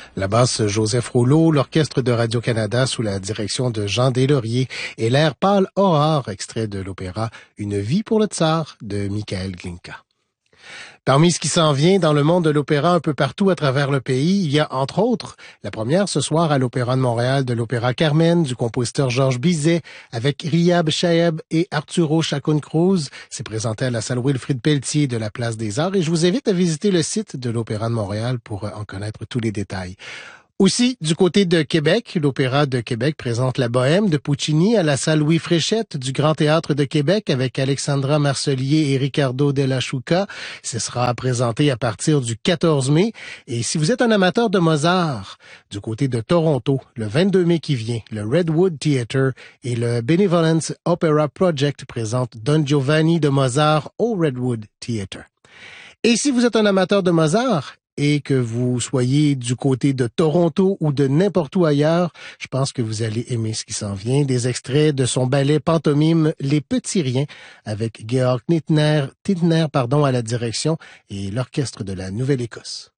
La basse Joseph Rouleau, l'orchestre de Radio-Canada sous la direction de Jean Deslauriers et l'air pâle Aurore, extrait de l'opéra Une vie pour le tsar de Michael Glinka. Parmi ce qui s'en vient dans le monde de l'opéra un peu partout à travers le pays, il y a entre autres la première ce soir à l'Opéra de Montréal de l'opéra Carmen du compositeur Georges Bizet avec Riyab Chaeb et Arturo Chacun Cruz. C'est présenté à la salle Wilfrid Pelletier de la Place des Arts et je vous invite à visiter le site de l'Opéra de Montréal pour en connaître tous les détails. Aussi, du côté de Québec, l'Opéra de Québec présente La Bohème de Puccini à la salle Louis Fréchette du Grand Théâtre de Québec avec Alexandra Marcelier et Ricardo Della Chuca. Ce sera présenté à partir du 14 mai. Et si vous êtes un amateur de Mozart, du côté de Toronto, le 22 mai qui vient, le Redwood Theatre et le Benevolence Opera Project présentent Don Giovanni de Mozart au Redwood Theatre. Et si vous êtes un amateur de Mozart, et que vous soyez du côté de Toronto ou de n'importe où ailleurs, je pense que vous allez aimer ce qui s'en vient. Des extraits de son ballet pantomime Les Petits Riens avec Georg Tintner à la direction et l'orchestre de la Nouvelle-Écosse.